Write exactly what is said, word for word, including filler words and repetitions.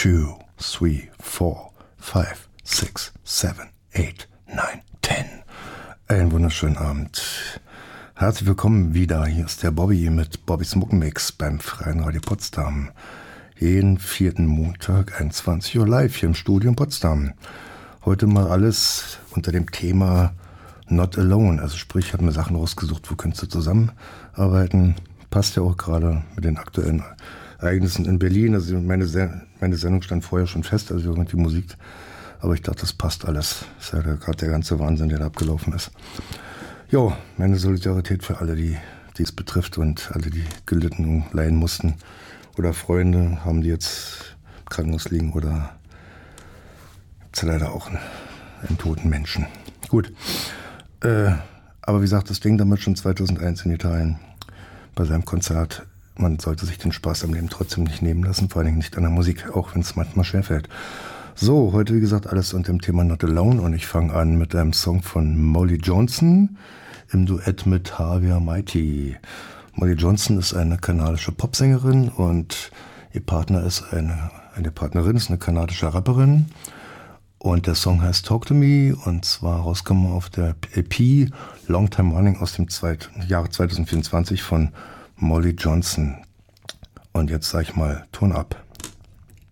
two, three, four, five, six, seven, eight, nine, ten. Einen wunderschönen Abend. Herzlich willkommen wieder. Hier ist der Bobby mit Bobbys Muckenmix beim Freien Radio Potsdam. Jeden vierten Montag, einundzwanzig Uhr live hier im Studio in Potsdam. Heute mal alles unter dem Thema Not Alone. Also sprich, ich habe mir Sachen rausgesucht, wo könntest du zusammenarbeiten. Passt ja auch gerade mit den aktuellen Ereignissen in Berlin. Also meine, Se- meine Sendung stand vorher schon fest, also irgendwie Musik. Aber ich dachte, das passt alles. Das ist ja gerade der ganze Wahnsinn, der da abgelaufen ist. Jo, meine Solidarität für alle, die die es betrifft und alle, die gelitten und leiden mussten. Oder Freunde haben, die jetzt im Krankenhaus liegen oder gibt es ja leider auch einen, einen toten Menschen. Gut, äh, aber wie gesagt, das Ding damals schon zweitausendeins in Italien bei seinem Konzert. Man sollte sich den Spaß am Leben trotzdem nicht nehmen lassen, vor allem nicht an der Musik, auch wenn es manchmal schwerfällt. So, heute wie gesagt alles unter dem Thema Not Alone und ich fange an mit einem Song von Molly Johnson im Duett mit Javier Mighty. Molly Johnson ist eine kanadische Popsängerin und ihr Partner ist eine, eine Partnerin, ist eine kanadische Rapperin. Und der Song heißt Talk to Me und zwar rausgekommen auf der L P Long Time Running aus dem zweit, Jahre zwanzig vierundzwanzig von Molly Johnson. Und jetzt sag ich mal, Ton ab.